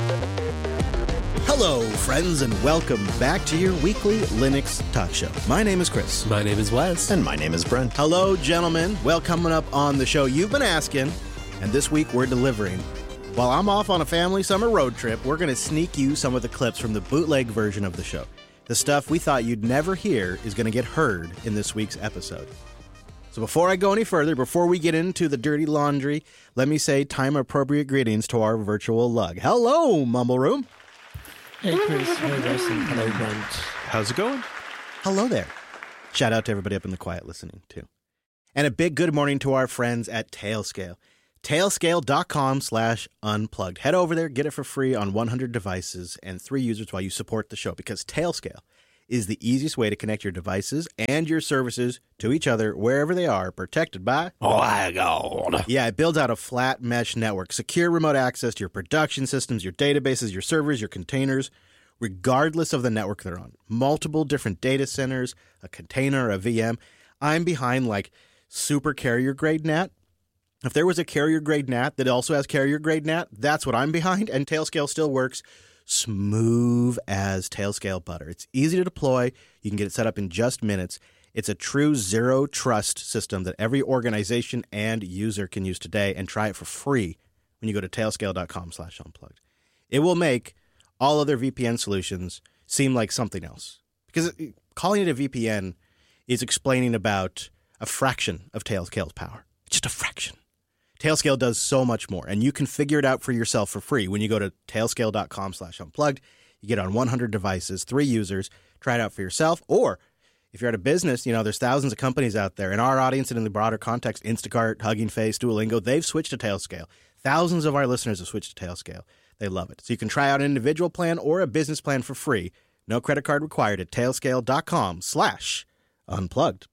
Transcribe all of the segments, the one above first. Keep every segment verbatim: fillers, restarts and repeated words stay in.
Hello, friends, and welcome back to your weekly Linux talk show. My name is Chris. My name is Wes. And my name is Brent. Hello, gentlemen. Well, coming up on the show, you've been asking, and this week we're delivering. While I'm off on a family summer road trip, we're going to sneak you some of the clips from the bootleg version of the show. The stuff we thought you'd never hear is going to get heard in this week's episode. So before I go any further, before we get into the dirty laundry, let me say time-appropriate greetings to our virtual lug. Hello, Mumble Room. Hey, Chris. Hey, Jason. Hello, Brent. How's it going? Hello there. Shout out to everybody up in the quiet listening, too. And a big good morning to our friends at Tailscale. Tailscale.com slash unplugged. Head over there, get it for free on one hundred devices and three users while you support the show, because Tailscale is the easiest way to connect your devices and your services to each other wherever they are, protected by... Oh, my God. Yeah, it builds out a flat mesh network, secure remote access to your production systems, your databases, your servers, your containers, regardless of the network they're on. Multiple different data centers, a container, a V M. I'm behind like super carrier grade N A T. If there was a carrier grade N A T that also has carrier grade N A T, that's what I'm behind, and Tailscale still works smooth as Tailscale butter. It's easy to deploy. You can get it set up in just minutes. It's a true zero trust system that every organization and user can use today, and try it for free when you go to tailscale.com slash unplugged. It will make all other V P N solutions seem like something else, because calling it a V P N is explaining about a fraction of Tailscale's power. Just a fraction. Tailscale does so much more, and you can figure it out for yourself for free when you go to tailscale.com slash unplugged. You get on one hundred devices, three users, try it out for yourself. Or if you're at a business, you know, there's thousands of companies out there. In our audience and in the broader context, Instacart, Hugging Face, Duolingo, they've switched to Tailscale. Thousands of our listeners have switched to Tailscale. They love it. So you can try out an individual plan or a business plan for free. No credit card required at tailscale.com slash unplugged.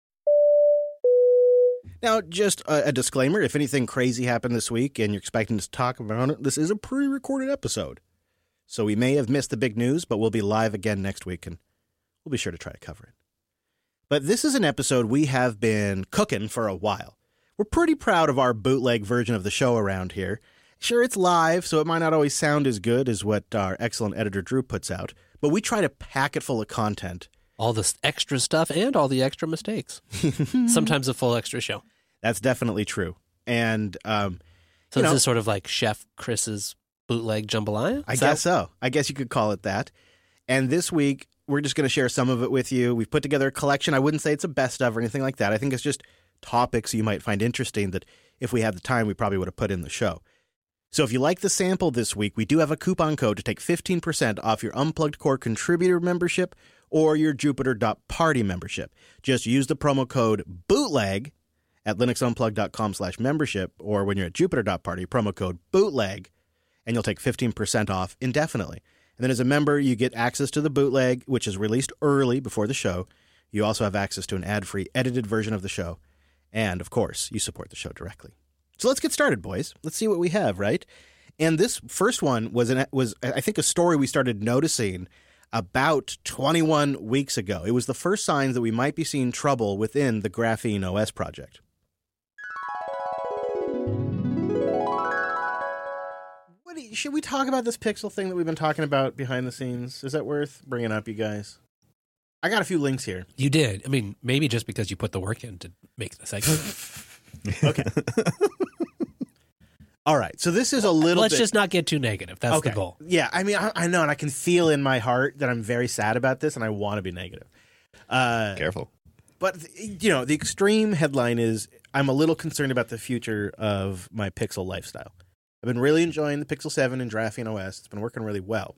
Now, just a, a disclaimer, if anything crazy happened this week and you're expecting us to talk about it, this is a pre-recorded episode. So we may have missed the big news, but we'll be live again next week, and we'll be sure to try to cover it. But this is an episode we have been cooking for a while. We're pretty proud of our bootleg version of the show around here. Sure, it's live, so it might not always sound as good as what our excellent editor Drew puts out, but we try to pack it full of content. All this extra stuff and all the extra mistakes. Sometimes a full extra show. That's definitely true. And um, so you this know, is sort of like Chef Chris's bootleg jambalaya? I Is guess that... so. I guess you could call it that. And this week, we're just going to share some of it with you. We've put together a collection. I wouldn't say it's a best of or anything like that. I think it's just topics you might find interesting that if we had the time, we probably would have put in the show. So if you like the sample this week, we do have a coupon code to take fifteen percent off your Unplugged Core contributor membership or your Jupiter.party membership. Just use the promo code BOOTLEG at linuxunplugged.com slash membership, or when you're at Jupiter.party, promo code BOOTLEG, and you'll take fifteen percent off indefinitely. And then as a member, you get access to the bootleg, which is released early before the show. You also have access to an ad-free edited version of the show. And, of course, you support the show directly. So let's get started, boys. Let's see what we have, right? And this first one was, an, was I think, a story we started noticing about twenty-one weeks ago. It was the first signs that we might be seeing trouble within the Graphene O S project. What do you, should we talk about this Pixel thing that we've been talking about behind the scenes? Is that worth bringing up, you guys? I got a few links here. You did. I mean, maybe just because you put the work in to make the segment. Okay. All right. So this is a little Let's bit... just not get too negative. That's okay. the goal. Yeah. I mean, I, I know, and I can feel in my heart that I'm very sad about this, and I want to be negative. Uh, Careful. But, you know, the extreme headline is, I'm a little concerned about the future of my Pixel lifestyle. I've been really enjoying the Pixel seven and Graphene O S. It's been working really well.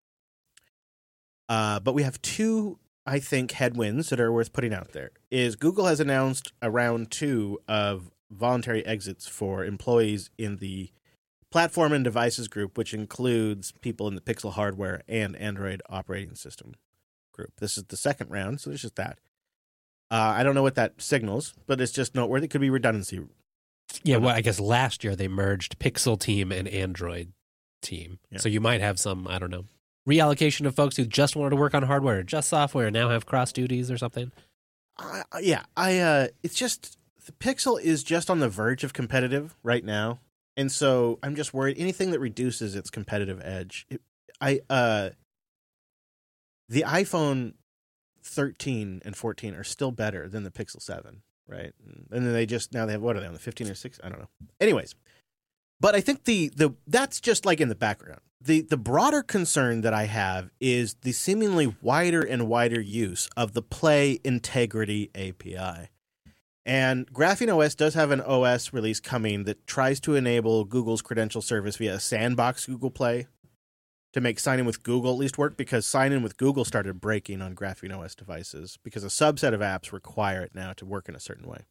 Uh, but we have two, I think, headwinds that are worth putting out there. Is Google has announced a round two of voluntary exits for employees in the platform and devices group, which includes people in the Pixel hardware and Android operating system group. This is the second round, so there's just that. Uh, I don't know what that signals, but it's just noteworthy. It could be redundancy. Yeah, well, I guess last year they merged Pixel team and Android team. Yeah. So you might have some, I don't know, reallocation of folks who just wanted to work on hardware, just software, now have cross duties or something. Uh, yeah, I. Uh, it's just the Pixel is just on the verge of competitive right now, And so I'm just worried anything that reduces its competitive edge. It, I uh, the iPhone thirteen and fourteen are still better than the Pixel seven, right? And then they just now they have what are they on the fifteen or six? I don't know. Anyways, but I think the the that's just like in the background. The the broader concern that I have is the seemingly wider and wider use of the Play Integrity A P I. And Graphene O S does have an O S release coming that tries to enable Google's credential service via Sandbox Google Play to make sign-in with Google at least work, because sign-in with Google started breaking on Graphene O S devices because a subset of apps require it now to work in a certain way.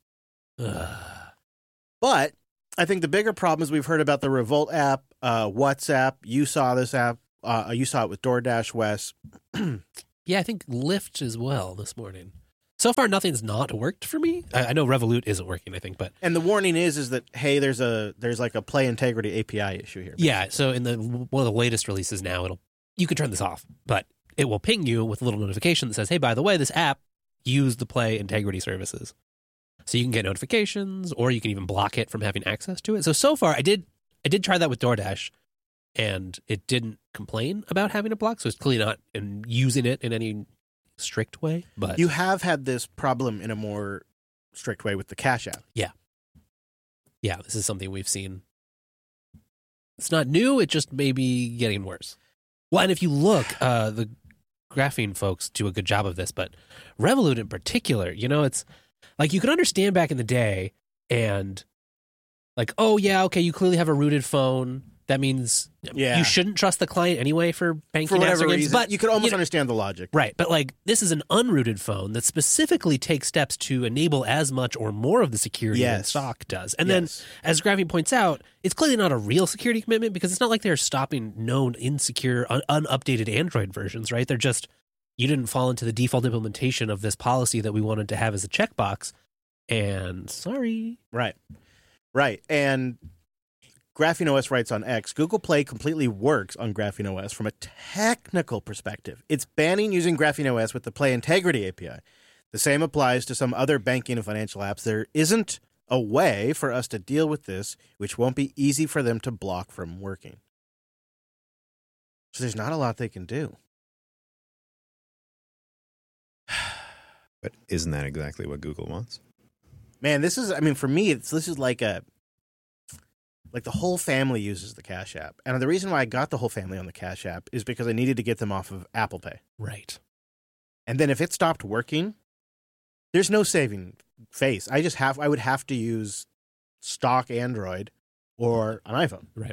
But I think the bigger problem is we've heard about the Revolt app, uh, WhatsApp. You saw this app. Uh, you saw it with DoorDash, Wes. Yeah, I think Lyft as well this morning. So far, nothing's not worked for me. I, I know Revolut isn't working, I think, but and the warning is is that hey, there's a there's like a Play Integrity A P I issue here. Yeah, so in the one of the latest releases now, it'll you can turn this off, but it will ping you with a little notification that says, "Hey, by the way, this app used the Play Integrity services." So you can get notifications, or you can even block it from having access to it. So so far, I did I did try that with DoorDash, and it didn't complain about having it blocked. So it's clearly not in using it in any strict way. But you have had this problem in a more strict way with the Cash App. Yeah. Yeah, this is something we've seen. It's not new, it just may be getting worse. Well, and if you look, uh, the Graphene folks do a good job of this, but Revolut in particular, you know, it's like you could understand back in the day and like, oh, yeah, okay, you clearly have a rooted phone. That means yeah. you shouldn't trust the client anyway for banking for whatever apps or games, reason. But you could almost you know, understand the logic. Right. But like this is an unrooted phone that specifically takes steps to enable as much or more of the security yes. than stock does. And yes. then, as Graphene points out, it's clearly not a real security commitment because it's not like they're stopping known insecure, un- unupdated Android versions, right? They're just, you didn't fall into the default implementation of this policy that we wanted to have as a checkbox. And sorry. Right. Right. And Graphene O S writes on X, Google Play completely works on Graphene O S from a technical perspective. It's banning using Graphene O S with the Play Integrity A P I. The same applies to some other banking and financial apps. There isn't a way for us to deal with this, which won't be easy for them to block from working. So there's not a lot they can do. But isn't that exactly what Google wants? Man, this is, I mean, for me, it's this is like a, like the whole family uses the Cash App. And the reason why I got the whole family on the Cash App is because I needed to get them off of Apple Pay. Right. And then if it stopped working, there's no saving face. I just have, I would have to use stock Android or an iPhone. Right.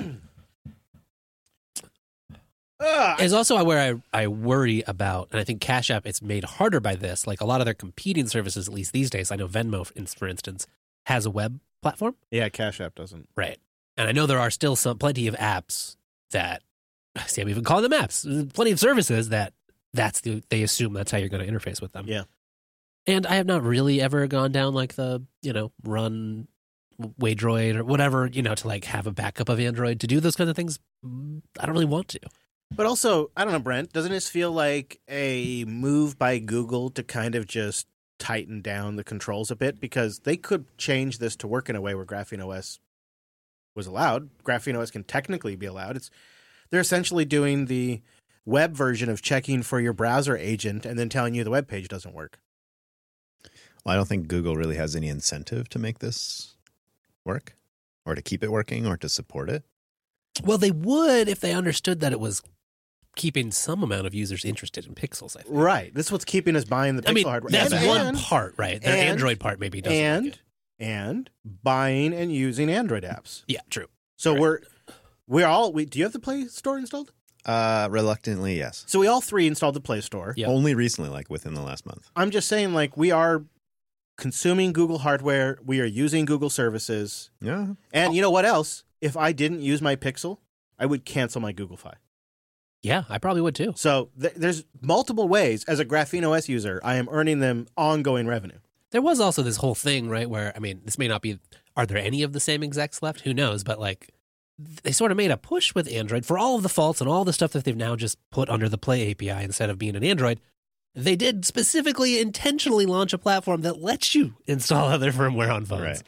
Ugh. It's also where I, I worry about, and I think Cash App, it's made harder by this. Like a lot of their competing services, at least these days, I know Venmo, for instance, has a web platform. Yeah, Cash App doesn't. Right. And I know there are still some plenty of apps that, see, I'm even calling them apps, plenty of services that that's the, they assume that's how you're going to interface with them. Yeah. And I have not really ever gone down like the, you know, run Waydroid or whatever, you know, to like have a backup of Android to do those kinds of things. I don't really want to. But also, I don't know, Brent, doesn't this feel like a move by Google to kind of just tighten down the controls a bit? Because they could change this to work in a way where Graphene O S was allowed. Graphene O S can technically be allowed. It's they're essentially doing the web version of checking for your browser agent and then telling you the web page doesn't work. Well, I don't think Google really has any incentive to make this work or to keep it working or to support it. Well, they would if they understood that it was keeping some amount of users interested in Pixels, I think. Right. This is what's keeping us buying the Pixel I mean, hardware. that's and, one and, part, right? The and, Android part maybe doesn't and, like it. And buying and using Android apps. Yeah, true. So right. we're we're all we do you have the Play Store installed? Uh, reluctantly, yes. So we all three installed the Play Store. Yep. Only recently, like within the last month. I'm just saying, like, we are consuming Google hardware. We are using Google services. Yeah. And you know what else? If I didn't use my Pixel, I would cancel my Google Fi. Yeah, I probably would too. So th- there's multiple ways as a Graphene O S user, I am earning them ongoing revenue. There was also this whole thing, right, where, I mean, this may not be, are there any of the same execs left? Who knows? But like, they sort of made a push with Android for all of the faults and all the stuff that they've now just put under the Play A P I instead of being an Android. They did specifically intentionally launch a platform that lets you install other firmware on phones. Right.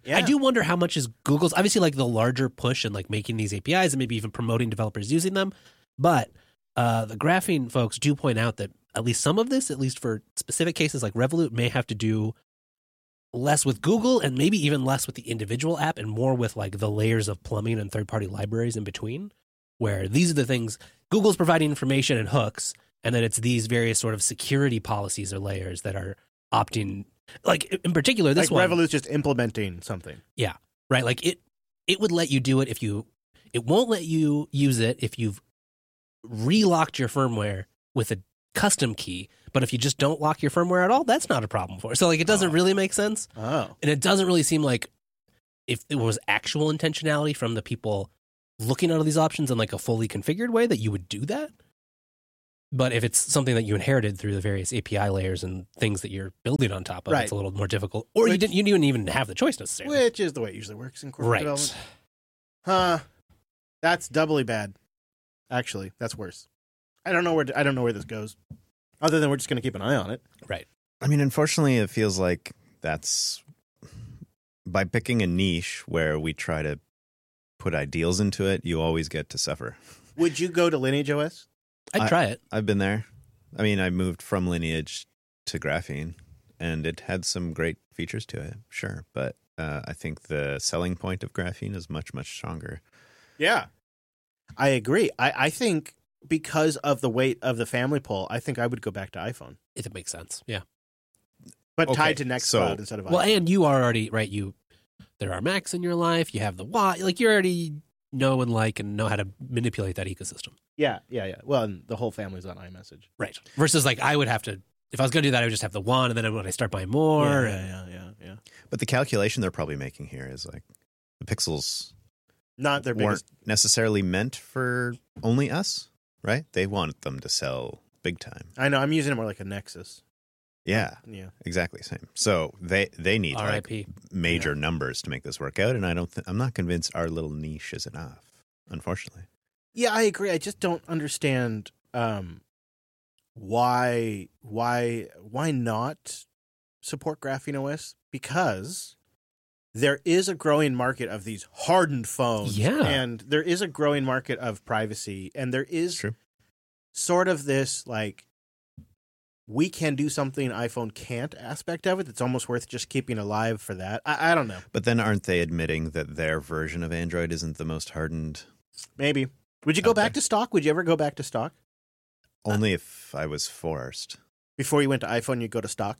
Yeah. I do wonder how much is Google's, obviously like the larger push and like making these A P Is and maybe even promoting developers using them. But uh, the graphene folks do point out that at least some of this, at least for specific cases like Revolut, may have to do less with Google and maybe even less with the individual app and more with like the layers of plumbing and third-party libraries in between, where these are the things Google's providing information and hooks, and then it's these various sort of security policies or layers that are opting, like in particular this like one. Revolut's just implementing something. Yeah, right. Like it, it would let you do it if you, it won't let you use it if you've relocked your firmware with a custom key. But if you just don't lock your firmware at all, that's not a problem for it. So like it doesn't Oh. really make sense. Oh. And it doesn't really seem like if it was actual intentionality from the people looking at all these options in like a fully configured way that you would do that. But if it's something that you inherited through the various A P I layers and things that you're building on top of, Right. it's a little more difficult. Or you Which- didn't you didn't even have the choice necessarily. Which is the way it usually works in corporate Right. development. Huh. That's doubly bad. Actually, that's worse. I don't know where I don't know where this goes. Other than we're just going to keep an eye on it. Right. I mean, unfortunately, it feels like that's by picking a niche where we try to put ideals into it, you always get to suffer. Would you go to Lineage O S? I'd I- try it. I've been there. I mean, I moved from Lineage to Graphene, and it had some great features to it, sure. But uh, I think the selling point of Graphene is much, much stronger. Yeah. I agree. I, I think because of the weight of the family poll, I think I would go back to iPhone. If it makes sense. Yeah. But Okay, tied to Nextcloud so- instead of Well, iPhone. and you are already, right, you, there are Macs in your life, you have the Y, like you already know and like and know how to manipulate that ecosystem. Yeah, yeah, yeah. Well, and the whole family's on iMessage. Right. Versus like I would have to, if I was going to do that, I would just have the one and then when I start buying more. yeah, and- yeah, yeah, yeah. But the calculation they're probably making here is like the Pixels Not their weren't biggest. necessarily meant for only us, right? They want them to sell big time. I know. I'm using it more like a Nexus. Yeah, Yeah. exactly same. So they they need R I like P. major numbers to make this work out, and I don't. Th- I'm not convinced our little niche is enough. Unfortunately, Yeah, I agree. I just don't understand um, why why why not support Graphene O S, because there is a growing market of these hardened phones. Yeah. And there is a growing market of privacy, and there is True. sort of this like we can do something iPhone can't aspect of it that's almost worth just keeping alive for that. I, I don't know. but then aren't they admitting that their version of Android isn't the most hardened? Maybe. Would you go Okay. back to stock? Would you ever go back to stock? Only if I was forced. Before you went to iPhone, you'd go to stock?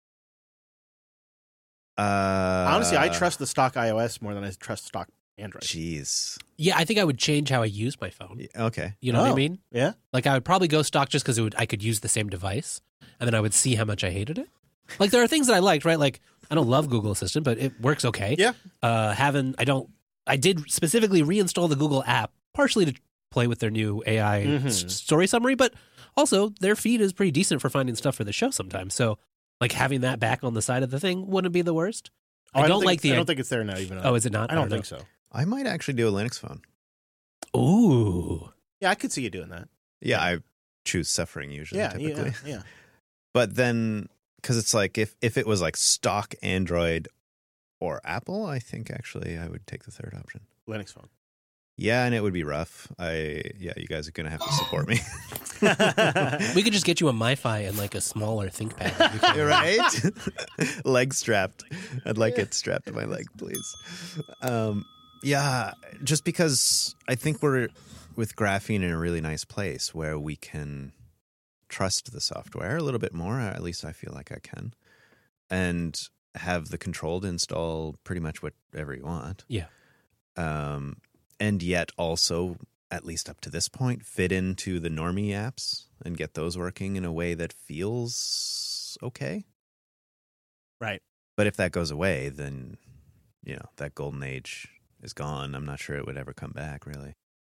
Uh, Honestly, I trust the stock iOS more than I trust stock Android. Jeez. Yeah, I think I would change how I use my phone. Yeah, okay. You know what I Oh. mean? Yeah? Like I would probably go stock just because it would I could use the same device, and then I would see how much I hated it. Like there are things that I liked, right? Like I don't love Google Assistant, but it works okay. Yeah. Uh, having I don't I did specifically reinstall the Google app partially to play with their new A I Mhm. s- story summary, but also their feed is pretty decent for finding stuff for the show sometimes. So like having that back on the side of the thing wouldn't be the worst. Oh, I don't think like it's- the I don't think it's there now, even. oh, is it not? I don't know. think so. I might actually do a Linux phone. Ooh. Yeah, I could see you doing that. Yeah, I choose suffering usually, Yeah, typically. yeah, yeah. But then, because it's like if if it was like stock Android or Apple, I think actually I would take the third option. Linux phone. Yeah, and it would be rough. I yeah, you guys are gonna have to support me. We could just get you a MiFi and like a smaller ThinkPad. that we can- You're right. Leg strapped. I'd like it strapped to my leg, please. Um, yeah, just because I think we're with Graphene in a really nice place where we can trust the software a little bit more. At least I feel like I can, and have the control to install pretty much whatever you want. Yeah. Um, and yet also, at least up to this point, fit into the normie apps and get those working in a way that feels okay. Right. But if that goes away, then, you know, that golden age is gone. I'm not sure it would ever come back, really.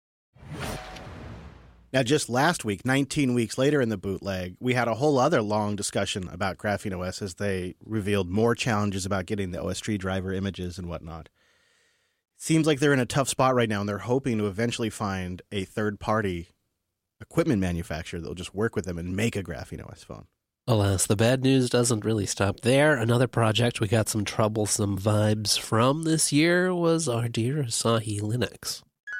Now, just last week, nineteen weeks later in the bootleg, we had a whole other long discussion about Graphene O S as they revealed more challenges about getting the O S tree driver images and whatnot. Seems like they're in a tough spot right now, and they're hoping to eventually find a third-party equipment manufacturer that will just work with them and make a Graphene O S phone. Alas, the bad news doesn't really stop there. Another project we got some troublesome vibes from this year was our dear Asahi Linux.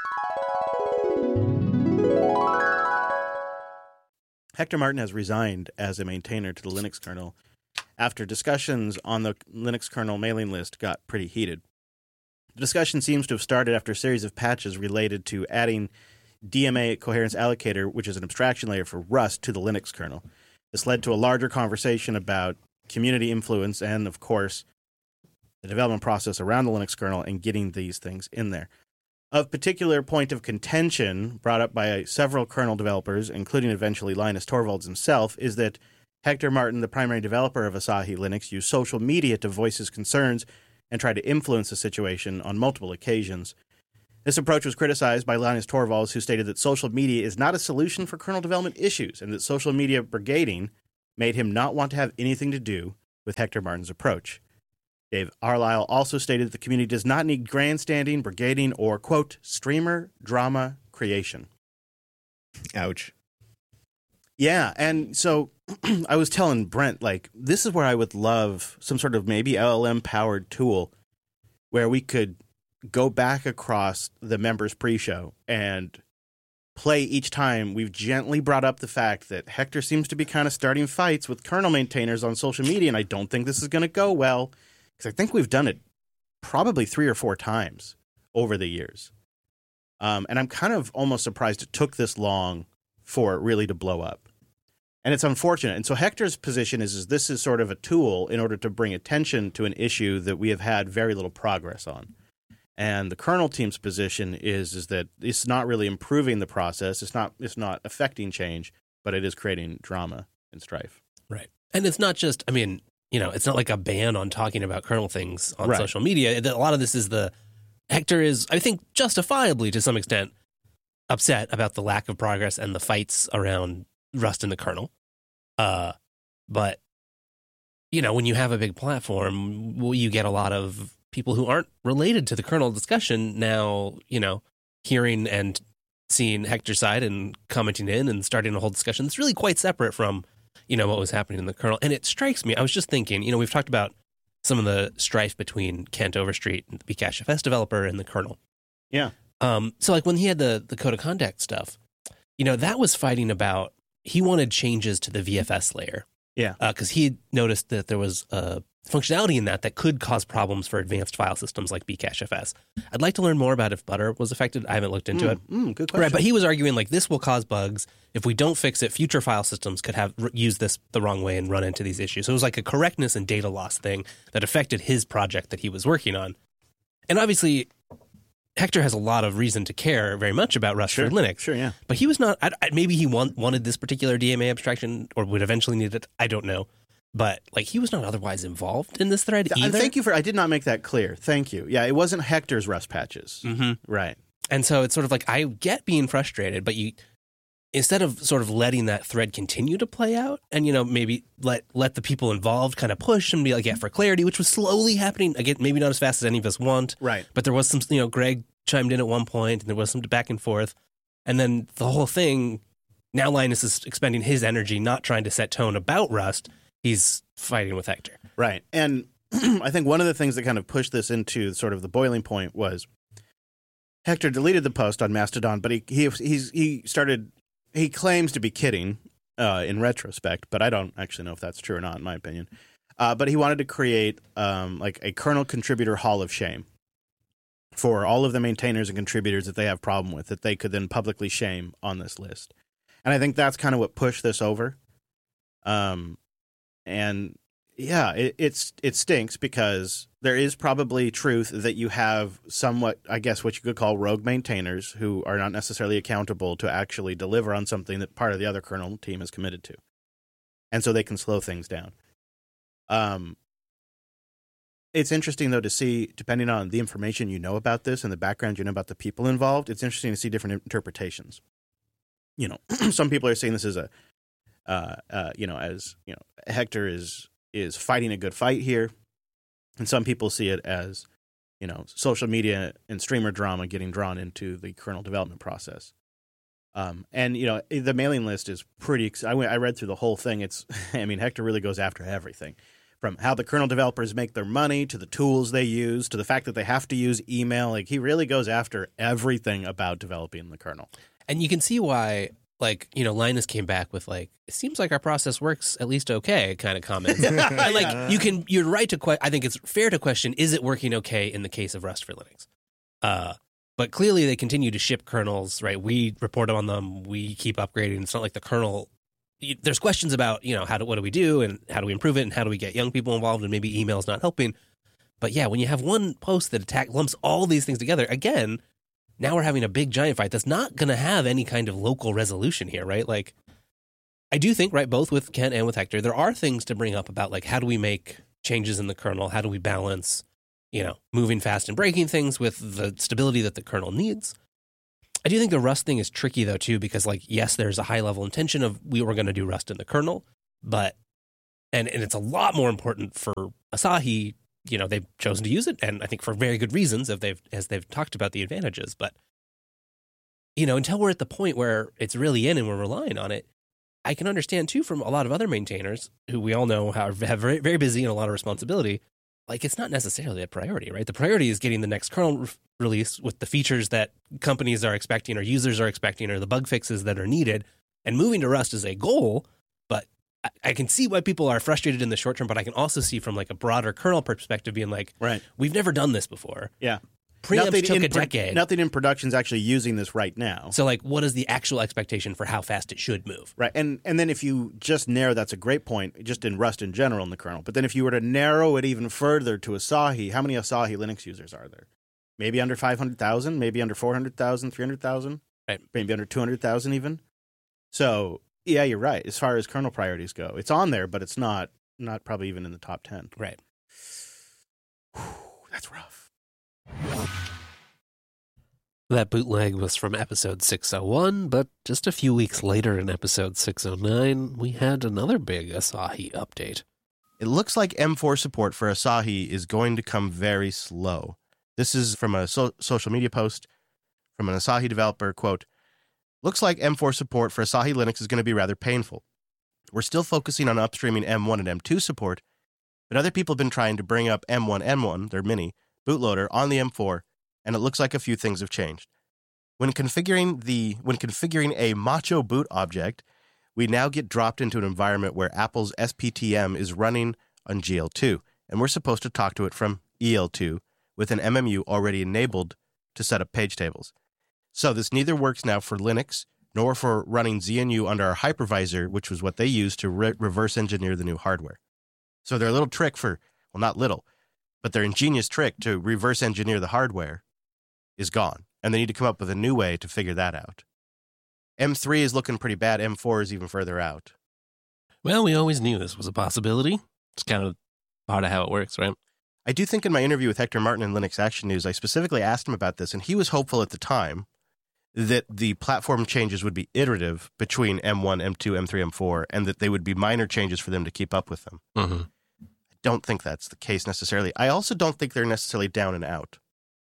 Hector Martin has resigned as a maintainer to the Linux kernel after discussions on the Linux kernel mailing list got pretty heated. The discussion seems to have started after a series of patches related to adding D M A coherence allocator, which is an abstraction layer for Rust, to the Linux kernel. This led to a larger conversation about community influence and, of course, the development process around the Linux kernel and getting these things in there. Of particular point of contention brought up by several kernel developers, including eventually Linus Torvalds himself, is that Hector Martin, the primary developer of Asahi Linux, used social media to voice his concerns and try to influence the situation on multiple occasions. This approach was criticized by Linus Torvalds, who stated that social media is not a solution for kernel development issues and that social media brigading made him not want to have anything to do with Hector Martin's approach. Dave Arlisle also stated that the community does not need grandstanding, brigading, or, quote, streamer drama creation. Ouch. Yeah, and so I was telling Brent, like, this is where I would love some sort of maybe L L M-powered tool where we could go back across the members pre-show and play each time we've gently brought up the fact that Hector seems to be kind of starting fights with kernel maintainers on social media, and I don't think this is going to go well, because I think we've done it probably three or four times over the years. Um, and I'm kind of almost surprised it took this long for it really to blow up. And it's unfortunate. And so Hector's position is, is this is sort of a tool in order to bring attention to an issue that we have had very little progress on. And the kernel team's position is is that it's not really improving the process. It's not it's not affecting change, but it is creating drama and strife. Right. And it's not just, I mean, you know, it's not like a ban on talking about kernel things on Right. social media. A lot of this is the, Hector is, I think, justifiably to some extent upset about the lack of progress and the fights around Rust in the kernel. Uh, but, you know, when you have a big platform, well, you get a lot of people who aren't related to the kernel discussion now, you know, hearing and seeing Hector's side and commenting in and starting a whole discussion that's really quite separate from, you know, what was happening in the kernel. And it strikes me, I was just thinking, you know, we've talked about some of the strife between Kent Overstreet, the Bcache developer, and the kernel. Yeah. Um, so like when he had the, the code of conduct stuff, you know, that was fighting about, he wanted changes to the V F S layer. Yeah. Because uh, he noticed that there was a functionality in that that could cause problems for advanced file systems like Bcache. I'd like to learn more about if Butter was affected. I haven't looked into Mm, it. mm, good question. Right, but he was arguing like this will cause bugs. If we don't fix it, future file systems could have r- used this the wrong way and run into these issues. So it was like a correctness and data loss thing that affected his project that he was working on. And obviously, Hector has a lot of reason to care very much about Rust Sure, for Linux. sure, yeah. But he was not, I, I, maybe he want, wanted this particular D M A abstraction or would eventually need it. I don't know. But like he was not otherwise involved in this thread Yeah, either. thank you for, I did not make that clear. Thank you. Yeah, it wasn't Hector's Rust patches. Mm-hmm. Right. And so it's sort of like, I get being frustrated, but you, instead of sort of letting that thread continue to play out and, you know, maybe let, let the people involved kind of push and be like, yeah, for clarity, which was slowly happening. Again, maybe not as fast as any of us want. Right. But there was some, you know, Greg chimed in at one point and there was some back and forth. And then the whole thing, now Linus is expending his energy, not trying to set tone about Rust. He's fighting with Hector. Right. And I think one of the things that kind of pushed this into sort of the boiling point was Hector deleted the post on Mastodon, but he he he's, he started he claims to be kidding uh, in retrospect, but I don't actually know if that's true or not, in my opinion. Uh, but he wanted to create um, like a kernel contributor hall of shame for all of the maintainers and contributors that they have problem with, that they could then publicly shame on this list. And I think that's kind of what pushed this over. Um, and yeah, it, it's it stinks because there is probably truth that you have somewhat, I guess, what you could call rogue maintainers who are not necessarily accountable to actually deliver on something that part of the other kernel team is committed to. And so they can slow things down. Um, it's interesting, though, to see, depending on the information you know about this and the background you know about the people involved, it's interesting to see different interpretations. You know, some people are saying this is a, uh, uh, you know, as, you know, Hector is is fighting a good fight here. And some people see it as, you know, social media and streamer drama getting drawn into the kernel development process. Um, and, you know, the mailing list is pretty ex- – I, went, I read through the whole thing. It's – I mean, Hector really goes after everything, from how the kernel developers make their money to the tools they use to the fact that they have to use email. Like, he really goes after everything about developing the kernel. And you can see why, like, you know, Linus came back with, like, it seems like our process works at least okay kind of comments. And, like, you can – you're right to que- – I think it's fair to question, is it working okay in the case of Rust for Linux? Uh But clearly they continue to ship kernels, right? We report on them. We keep upgrading. It's not like the kernel – there's questions about, you know, how do, what do we do and how do we improve it and how do we get young people involved, and maybe email's not helping. But, yeah, when you have one post that attack lumps all these things together, again, now we're having a big giant fight that's not going to have any kind of local resolution here, right? Like, I do think, right, both with Kent and with Hector, there are things to bring up about, like, how do we make changes in the kernel? How do we balance – you know, moving fast and breaking things with the stability that the kernel needs. I do think the Rust thing is tricky, though, too, because, like, yes, there's a high-level intention of we were going to do Rust in the kernel, but, and, and it's a lot more important for Asahi, you know, they've chosen to use it, and I think for very good reasons, if they've, as they've talked about the advantages, but, you know, until we're at the point where it's really in and we're relying on it, I can understand, too, from a lot of other maintainers, who we all know have, have very, very busy and a lot of responsibility, like, it's not necessarily a priority, right? The priority is getting the next kernel re- release with the features that companies are expecting or users are expecting or the bug fixes that are needed. And moving to Rust is a goal, but I, I can see why people are frustrated in the short term, but I can also see from, like, a broader kernel perspective being like, right, we've never done this before. Yeah. Preamps nothing took in a pro- decade. Nothing in production is actually using this right now. So, like, what is the actual expectation for how fast it should move? Right. And and then if you just narrow, that's a great point, just in Rust in general in the kernel. But then if you were to narrow it even further to Asahi, how many Asahi Linux users are there? Maybe under five hundred thousand, maybe under four hundred thousand, three hundred thousand, right. Maybe under two hundred thousand even. So, yeah, you're right. As far as kernel priorities go, it's on there, but it's not not probably even in the top ten. Right. Whew, that's rough. That bootleg was from episode six oh one, but just a few weeks later in episode six oh nine, we had another big Asahi update. It looks like M four support for Asahi is going to come very slow. This is from a so- social media post from an Asahi developer, quote, "Looks like M four support for Asahi Linux is going to be rather painful. We're still focusing on upstreaming M one and M two support, but other people have been trying to bring up M one N one, their mini, bootloader on the M four, and it looks like a few things have changed. When configuring the when configuring a Macho boot object, we now get dropped into an environment where Apple's S P T M is running on G L two, and we're supposed to talk to it from E L two with an M M U already enabled to set up page tables. So this neither works now for Linux nor for running Z N U under our hypervisor, which was what they used to re- reverse engineer the new hardware. So their little trick for, well, not little, but their ingenious trick to reverse engineer the hardware is gone, and they need to come up with a new way to figure that out. M three is looking pretty bad. M four is even further out. Well, we always knew this was a possibility. It's kind of part of how it works, right? I do think in my interview with Hector Martin in Linux Action News, I specifically asked him about this, and he was hopeful at the time that the platform changes would be iterative between M one, M two, M three, M four, and that they would be minor changes for them to keep up with them. Mm-hmm. I don't think that's the case necessarily. I also don't think they're necessarily down and out.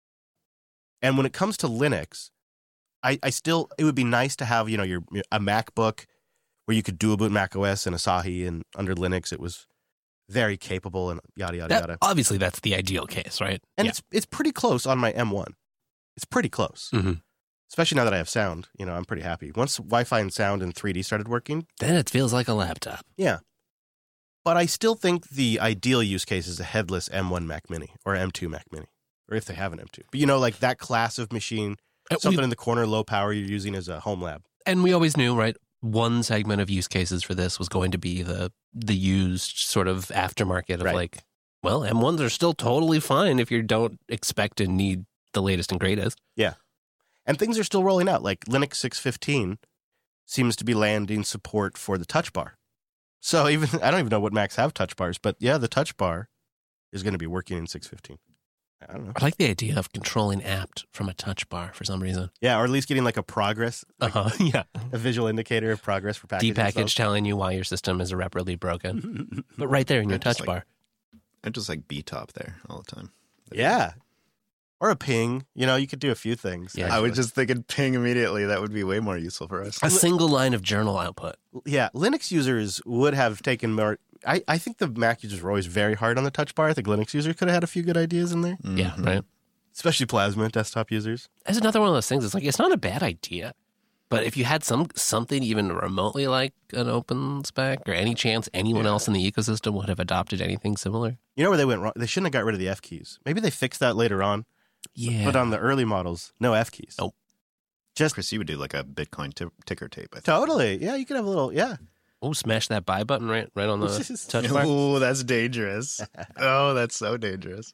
And when it comes to Linux, I, I still, it would be nice to have, you know, your a MacBook where you could dual boot macOS and Asahi, and under Linux it was very capable and yada, yada, That, yada. obviously, that's the ideal case, right? And Yeah. it's it's pretty close on my M one. It's pretty close. Mm-hmm. Especially now that I have sound. You know, I'm pretty happy. Once Wi-Fi and sound and three D started working, Then it feels like a laptop. yeah. But I still think the ideal use case is a headless M one Mac Mini or M two Mac Mini, or if they have an M two. But you know, like that class of machine, Uh, something we- in the corner, low power, you're using as a home lab. And we always knew, right? One segment of use cases for this was going to be the the used sort of aftermarket of Right. like, well, M ones are still totally fine if you don't expect and need the latest and greatest. And things are still rolling out. Like Linux six fifteen seems to be landing support for the touch bar. So even I don't even know what Macs have touch bars, but yeah, the touch bar is going to be working in six fifteen. I don't know. I like the idea of controlling apt from a touch bar for some reason. Yeah, or at least getting like a progress, like Uh huh. Yeah. a visual indicator of progress for packages. Depackage telling you why your system is irreparably broken, but right there in your Just touch like- bar. I just like B-top there all the time. Yeah. Or a ping. You know, you could do a few things. Yeah. I was just thinking ping immediately. That would be way more useful for us. A single line of journal output. Yeah, Linux users would have taken more. I, I think the Mac users were always very hard on the touch bar. I think Linux users could have had a few good ideas in there, Yeah, right. especially Plasma desktop users. That's another one of those things. It's like, it's not a bad idea. But if you had some something even remotely like an OpenSpec or any chance anyone else in the ecosystem would have adopted anything similar. You know where they went wrong? They shouldn't have got rid of the F keys. Maybe they fixed that later on. Yeah. But on the early models, no F keys. Nope. Just Chris, you would do like a Bitcoin t- ticker tape. I think. totally. Yeah, you could have a little. Yeah. Oh, smash that buy button right right on the touch bar. Oh, that's dangerous. Oh, that's so dangerous.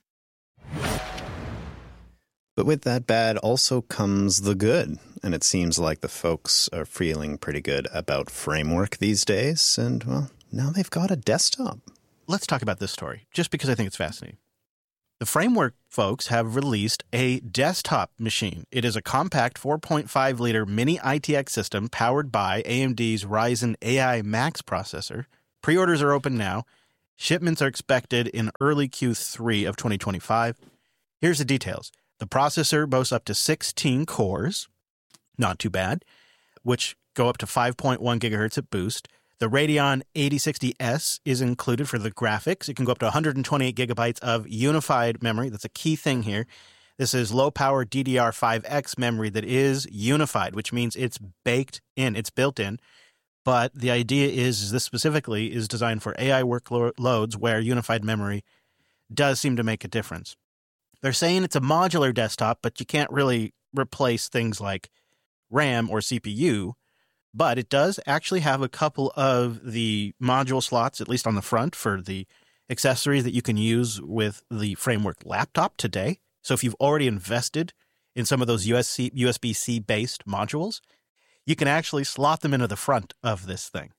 But with that bad also comes the good. And it seems like the folks are feeling pretty good about Framework these days. And, well, now they've got a desktop. Let's talk about this story, just because I think it's fascinating. The Framework folks have released a desktop machine. It is a compact four point five liter mini I T X system powered by A M D's Ryzen A I Max processor. Pre-orders are open now. Shipments are expected in early Q three of twenty twenty-five. Here's the details. The processor boasts up to sixteen cores, not too bad, which go up to five point one gigahertz at boost. The Radeon eighty sixty S is included for the graphics. It can go up to one hundred twenty-eight gigabytes of unified memory. That's a key thing here. This is low-power D D R five X memory that is unified, which means it's baked in, it's built in. But the idea is, is this specifically is designed for A I workloads where unified memory does seem to make a difference. They're saying it's a modular desktop, but you can't really replace things like RAM or C P U. But it does actually have a couple of the module slots, at least on the front, for the accessories that you can use with the Framework laptop today. So if you've already invested in some of those U S B C based modules, you can actually slot them into the front of this thing.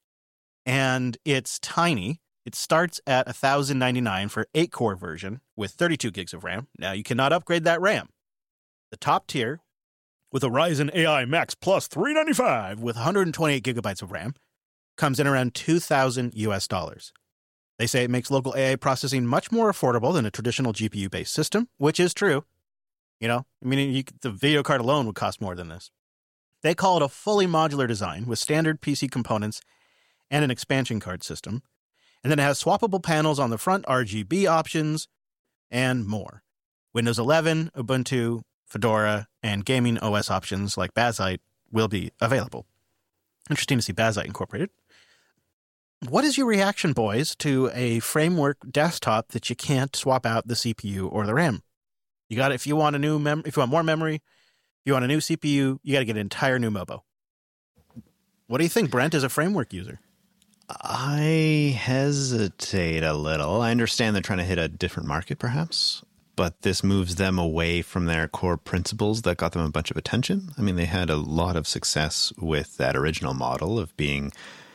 And it's tiny. It starts at one thousand ninety-nine dollars for eight core version with thirty-two gigs of RAM. Now, you cannot upgrade that RAM. The top tier, with a Ryzen A I Max Plus three ninety-five with one hundred twenty-eight gigabytes of RAM, comes in around two thousand U S dollars. They say it makes local A I processing much more affordable than a traditional G P U-based system, which is true. You know, I mean, you, the video card alone would cost more than this. They call it a fully modular design with standard P C components and an expansion card system. And then it has swappable panels on the front, R G B options, and more. Windows eleven, Ubuntu, Fedora, and gaming O S options like Bazzite will be available. Interesting to see Bazzite incorporated. What is your reaction, boys, to a Framework desktop that you can't swap out the C P U or the RAM? You got if you want a new mem- if you want more memory, if you want a new C P U, you got to get an entire new Mobo. What do you think, Brent, as a Framework user? I hesitate a little. I understand they're trying to hit a different market, perhaps, but this moves them away from their core principles that got them a bunch of attention. I mean, they had a lot of success with that original model of being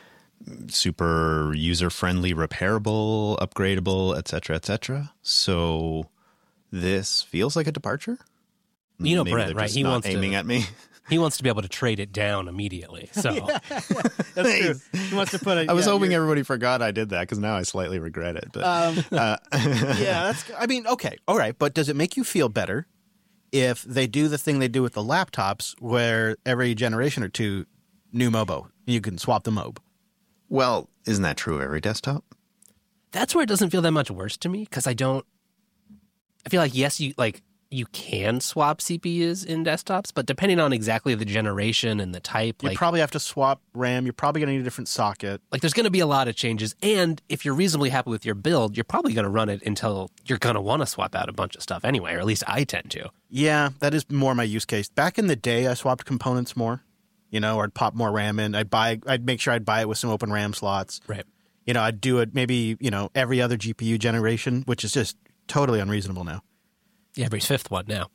super user-friendly, repairable, upgradable, et cetera, et cetera. So this feels like a departure. You know, Maybe Brent, they're right? just He not wants aiming to, at me. He wants to be able to trade it down immediately. So yeah, yeah, that's true. He wants to put a, I was yeah, hoping you're- everybody forgot I did that because now I slightly regret it. But Um, uh, yeah, that's. I mean, okay, all right, but does it make you feel better if they do the thing they do with the laptops, where every generation or two, new Mobo, you can swap the Mob? well, isn't that true of every desktop? that's where it doesn't feel that much worse to me because I don't. I feel like yes, you like you can swap C P Us in desktops, but depending on exactly the generation and the type, You like probably have to swap RAM. You're probably going to need a different socket. like there's going to be a lot of changes. And if you're reasonably happy with your build, you're probably going to run it until you're going to want to swap out a bunch of stuff anyway, or at least I tend to. Yeah, that is more my use case. Back in the day, I swapped components more, you know, or I'd pop more RAM in. I'd buy, I'd make sure I'd buy it with some open RAM slots. Right. You know, I'd do it maybe, you know, every other G P U generation, which is just totally unreasonable now. Yeah, every fifth one now.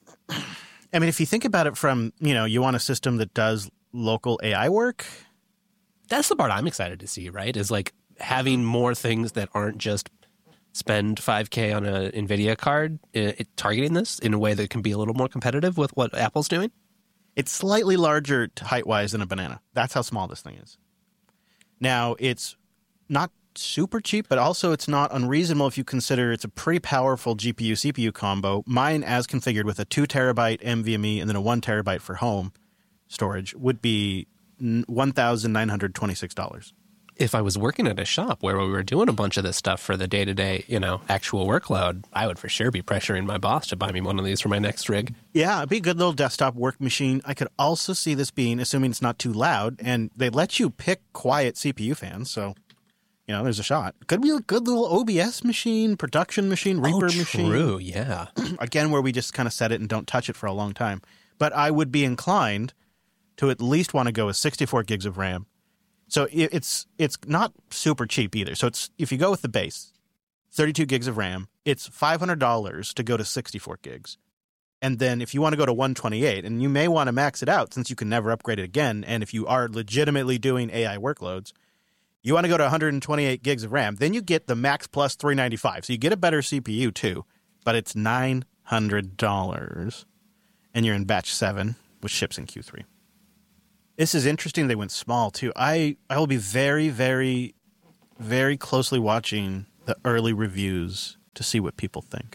I mean, if you think about it from, you know, you want a system that does local A I work. That's the part I'm excited to see, right? Is like having more things that aren't just spend five K on a NVIDIA card, uh, it, targeting this in a way that can be a little more competitive with what Apple's doing. It's slightly larger height-wise than a banana. That's how small this thing is. Now, it's not super cheap, but also it's not unreasonable if you consider it's a pretty powerful G P U C P U combo. Mine, as configured with a two terabyte NVMe and then a one terabyte for home storage, would be one thousand nine hundred twenty-six dollars. If I was working at a shop where we were doing a bunch of this stuff for the day-to-day, you know, actual workload, I would for sure be pressuring my boss to buy me one of these for my next rig. Yeah, it'd be a good little desktop work machine. I could also see this being, assuming it's not too loud, and they let you pick quiet C P U fans, so, you know, there's a shot. Could be a good little O B S machine, production machine, Reaper oh, machine. True, yeah. Again, where we just kind of set it and don't touch it for a long time. But I would be inclined to at least want to go with sixty-four gigs of RAM. So it's it's not super cheap either. So it's if you go with the base, thirty-two gigs of RAM, it's five hundred dollars to go to sixty-four gigs. And then if you want to go to one twenty-eight, and you may want to max it out since you can never upgrade it again, and if you are legitimately doing A I workloads, you want to go to one hundred twenty-eight gigs of RAM, then you get the Max Plus three ninety-five. So you get a better C P U too, but it's nine hundred dollars. And you're in batch seven, which ships in Q three. This is interesting. They went small, too. I, I will be very, very, very closely watching the early reviews to see what people think.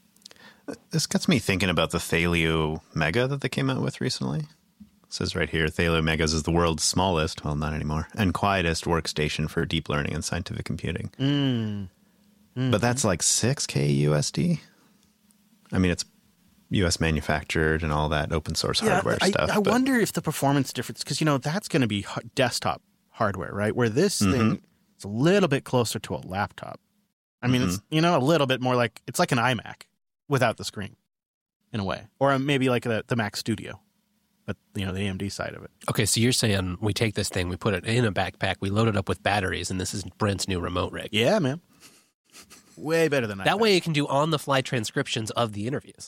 This gets me thinking about the Thelio Mega that they came out with recently. It says right here, Thelio Megas is the world's smallest, well, not anymore, and quietest workstation for deep learning and scientific computing. Mm. Mm-hmm. But that's like six K U S D. I mean, it's U S manufactured and all that open source yeah, hardware I, stuff. I but wonder if the performance difference, because, you know, that's going to be h- desktop hardware, right? Where this Mhm. thing is a little bit closer to a laptop. I mean, Mhm. it's, you know, a little bit more like, it's like an iMac without the screen, in a way. Or maybe like the, the Mac Studio, but, you know, the A M D side of it. Okay, so you're saying we take this thing, we put it in a backpack, we load it up with batteries, and this is Brent's new remote rig. Yeah, man. Way better than That iPad. way it can do on-the-fly transcriptions of the interviews.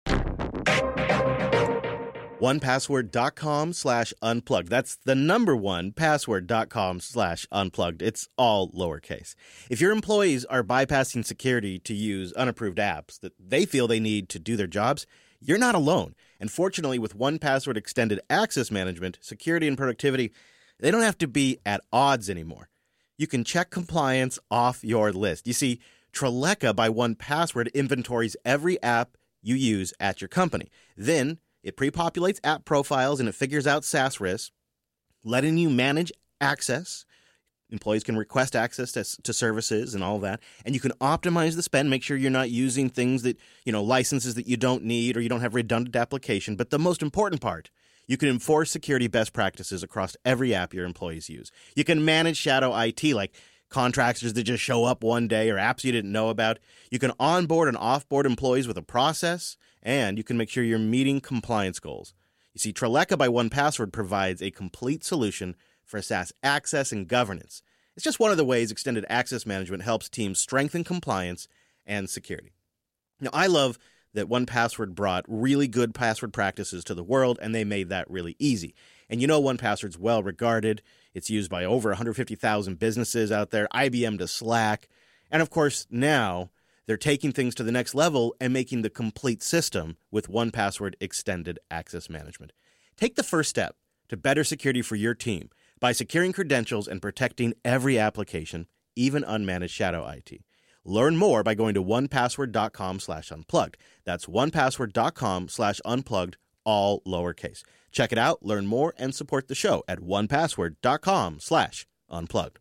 one password dot com slash unplugged. That's the number one, password dot com slash unplugged. It's all lowercase. If your employees are bypassing security to use unapproved apps that they feel they need to do their jobs, you're not alone. And fortunately, with one Password Extended Access Management, security and productivity, they don't have to be at odds anymore. You can check compliance off your list. You see, Treleka by one Password inventories every app you use at your company. Then it pre-populates app profiles and it figures out SaaS risks, letting you manage access. Employees can request access to, to services and all that. And you can optimize the spend, make sure you're not using things that, you know, licenses that you don't need or you don't have redundant application. But the most important part, you can enforce security best practices across every app your employees use. You can manage shadow I T, like contractors that just show up one day or apps you didn't know about. You can onboard and offboard employees with a process, and you can make sure you're meeting compliance goals. You see, Treleka by one Password provides a complete solution for SaaS access and governance. It's just one of the ways Extended Access Management helps teams strengthen compliance and security. Now, I love that one Password brought really good password practices to the world, and they made that really easy. And you know one Password's well regarded. It's used by over one hundred fifty thousand businesses out there, I B M to Slack. And of course, now they're taking things to the next level and making the complete system with one Password Extended Access Management. Take the first step to better security for your team by securing credentials and protecting every application, even unmanaged shadow I T. Learn more by going to one password dot com slash unplugged. That's one password dot com slash unplugged, all lowercase. Check it out, learn more, and support the show at one password dot com slash unplugged.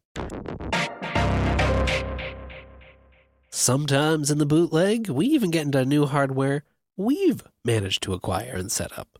Sometimes in the bootleg, we even get into new hardware we've managed to acquire and set up.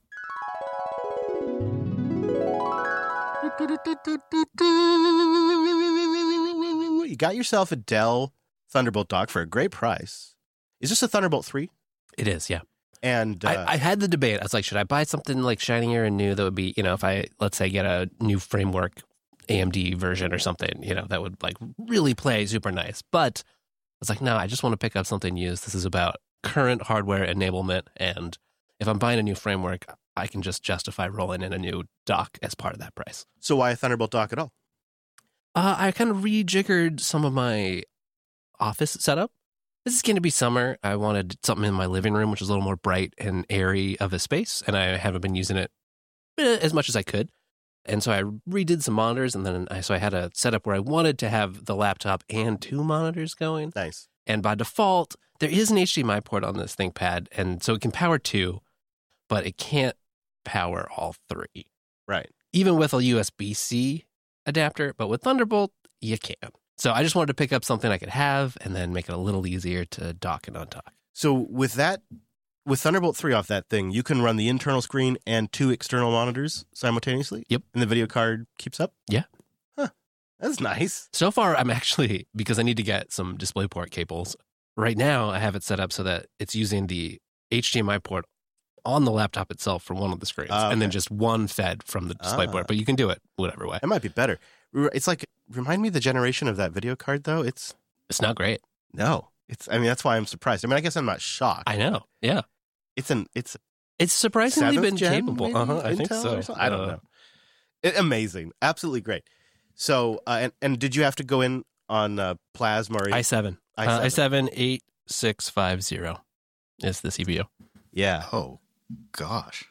You got yourself a Dell Thunderbolt dock for a great price. Is this a Thunderbolt three? It is, yeah. And uh, I, I had the debate. I was like, should I buy something like shinier and new that would be, you know, if I, let's say, get a new framework A M D version or something, you know, that would like really play super nice. But I was like, no, I just want to pick up something used. This is about current hardware enablement. And if I'm buying a new framework, I can just justify rolling in a new dock as part of that price. so why a Thunderbolt dock at all? Uh, I kind of rejiggered some of my office setup. This is going to be summer. I wanted something in my living room, which is a little more bright and airy of a space, and I haven't been using it eh, as much as I could. And so I redid some monitors, and then I, so I had a setup where I wanted to have the laptop and two monitors going. Nice. And by default, there is an H D M I port on this ThinkPad, and so it can power two, but it can't power all three. Right. Even with a U S B C adapter, but with Thunderbolt, you can. So I just wanted to pick up something I could have and then make it a little easier to dock and undock. So with that, with Thunderbolt three off that thing, you can run the internal screen and two external monitors simultaneously? Yep. And the video card keeps up? Yeah. Huh. That's nice. So far, I'm actually, because I need to get some DisplayPort cables, right now I have it set up so that it's using the H D M I port on the laptop itself for one of the screens, Ah, and then okay. just one fed from the DisplayPort. Ah. But you can do it whatever way. That might be better. It's like, remind me of the generation of that video card, though. It's, It's not great. no. It's, I mean, that's why I'm surprised. I mean, I guess I'm not shocked. I know. Yeah. It's an, it's It's surprisingly seventh been gen, capable. maybe? Uh-huh, I think Intel so. or something? I don't Uh, know. It, amazing. Absolutely great. So, uh, and, and did you have to go in on uh, Plasma or i seven. i7? Uh, i seven eight six five zero is the C P U. Yeah. Oh, gosh.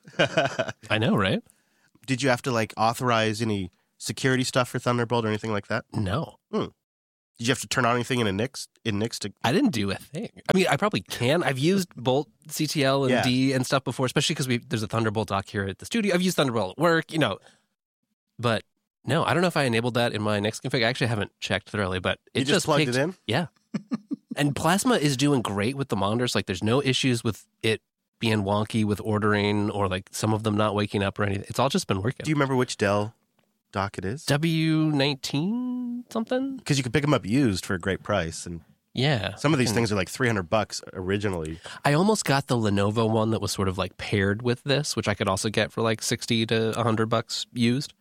I know, right? Did you have to like authorize any security stuff for Thunderbolt or anything like that? No. Did you have to turn on anything in a Nix in Nix to? I didn't do a thing. I mean, I probably can. I've used Bolt C T L and Yeah. D and stuff before, especially because we there's a Thunderbolt dock here at the studio. I've used Thunderbolt at work, you know. But no, I don't know if I enabled that in my Nix config. I actually haven't checked thoroughly, but it You just, plugged picked- it in. Yeah. And Plasma is doing great with the monitors. Like, there's no issues with it being wonky with ordering or like some of them not waking up or anything. It's all just been working. Do you remember which Dell dock it is? W nineteen something? Because you could pick them up used for a great price, and Yeah. some of these And things are like three hundred bucks originally. I almost got the Lenovo one that was sort of like paired with this, which I could also get for like sixty to one hundred bucks used.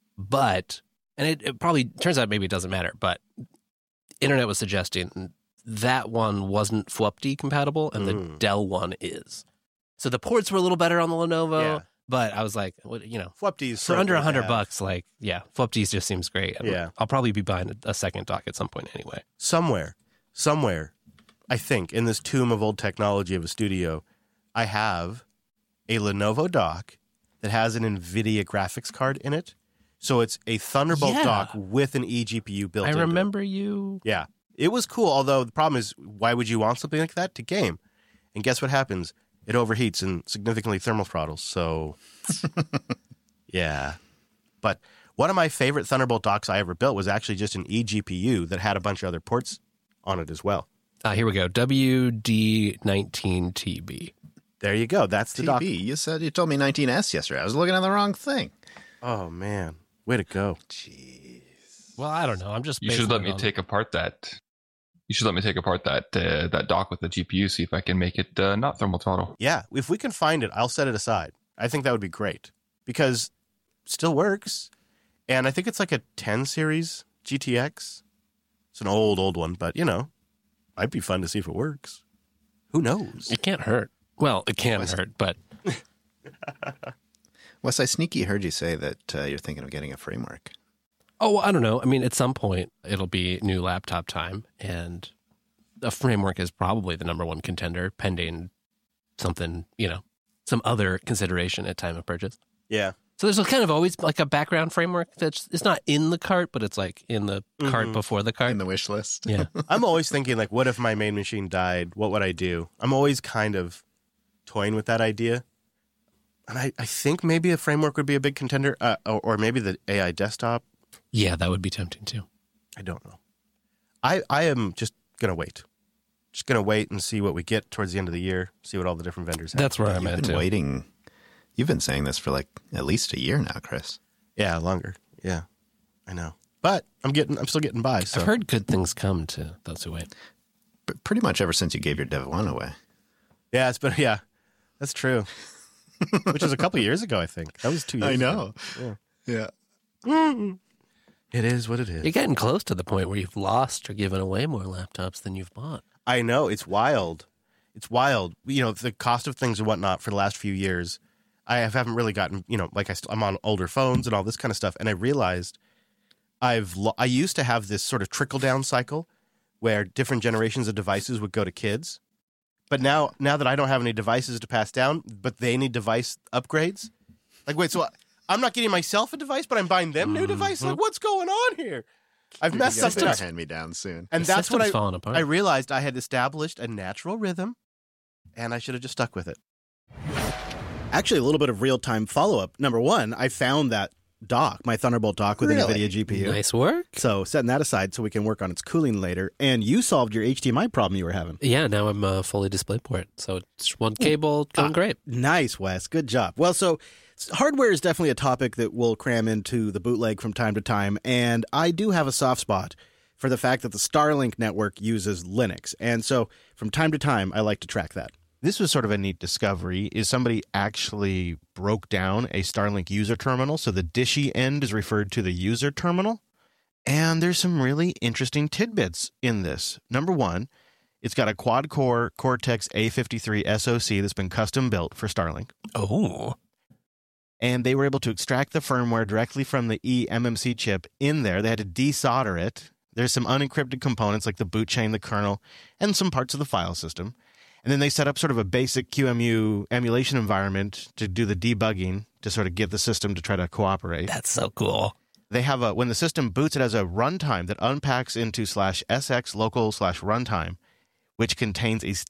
But, and it, it probably turns out maybe it doesn't matter, but internet was suggesting that one wasn't F W P D compatible and the Mm. Dell one is. So the ports were a little better on the Lenovo, Yeah. but I was like, what, you know, F W P Ds for so under good a to hundred have. bucks, like, yeah, F W P Ds just seems great. And Yeah. I'll probably be buying a, a second dock at some point anyway. Somewhere, somewhere, I think in this tomb of old technology of a studio, I have a Lenovo dock that has an NVIDIA graphics card in it. So it's a Thunderbolt Yeah. dock with an eGPU built I into it. remember you. Yeah. It was cool, although the problem is, why would you want something like that to game? And guess what happens? It overheats and significantly thermal throttles. So, yeah. But one of my favorite Thunderbolt docks I ever built was actually just an eGPU that had a bunch of other ports on it as well. Uh, here we go. W D nineteen T B. There you go. That's the T dock. B, you said you told me nineteen S yesterday. I was looking at the wrong thing. Oh, man. Way to go. Well, I don't know. I'm just. You should basing let it me on- take apart that. You should let me take apart that uh, that dock with the G P U. See if I can make it uh, not thermal throttle. Yeah. If we can find it, I'll set it aside. I think that would be great because it still works. And I think it's like a ten series G T X. It's an old, old one, but you know, might be fun to see if it works. Who knows? It can't hurt. Well, it can Was- hurt, but Wes, I sneaky heard you say that uh, you're thinking of getting a framework. oh, I don't know. I mean, at some point, it'll be new laptop time, and a framework is probably the number one contender, pending something, you know, some other consideration at time of purchase. Yeah. So there's a kind of always like a background framework that's it's not in the cart, but it's like in the cart Mhm. before the cart. In the wish list. Yeah. I'm always thinking, like, what if my main machine died? What would I do? I'm always kind of toying with that idea. And I, I think maybe a framework would be a big contender, uh, or, or maybe the A I desktop. Yeah, that would be tempting too. I don't know. I, I am just going to wait. Just going to wait and see what we get towards the end of the year, see what all the different vendors have. That's where I'm You've at been too. waiting. You've been saying this for like at least a year now, Chris. Yeah, longer. Yeah, I know. But I'm getting, I'm still getting by. So I've heard good things come to those who wait. But pretty much ever since you gave your Dev one away. yeah, it's been, yeah, that's true. Which was a couple years ago, I think. That was two years ago. Yeah. It is what it is. You're getting close to the point where you've lost or given away more laptops than you've bought. I know. It's wild. It's wild. You know, the cost of things and whatnot for the last few years, I have, haven't really gotten, you know, like I st- I'm on older phones and all this kind of stuff. And I realized I've, lo- I used to have this sort of trickle down cycle where different generations of devices would go to kids. But now, now that I don't have any devices to pass down, but they need device upgrades. Like, wait, so I'm not getting myself a device, but I'm buying them new devices. Like, what's going on here? I've messed something up. Hand me down soon. And The that's what I, system's falling apart. I realized I had established a natural rhythm, and I should have just stuck with it. Actually, a little bit of real-time follow-up. Number one, I found that dock, my Thunderbolt dock with Really? an NVIDIA G P U. Nice work. So setting that aside so we can work on its cooling later. And you solved your H D M I problem you were having. Yeah, now I'm uh, fully DisplayPort. So it's one cable going Ah. great. Nice, Wes. Good job. Well, so s- hardware is definitely a topic that we'll cram into the bootleg from time to time. And I do have a soft spot for the fact that the Starlink network uses Linux. And so from time to time, I like to track that. This was sort of a neat discovery, is somebody actually broke down a Starlink user terminal. So the dishy end is referred to the user terminal. And there's some really interesting tidbits in this. Number one, it's got a quad-core Cortex A fifty-three S O C that's been custom built for Starlink. Oh. And they were able to extract the firmware directly from the E M M C chip in there. They had to desolder it. There's some unencrypted components like the boot chain, the kernel, and some parts of the file system. And then they set up sort of a basic Q M U emulation environment to do the debugging to sort of get the system to try to cooperate. That's so cool. They have a, when the system boots, it has a runtime that unpacks into slash sx local slash runtime, which contains a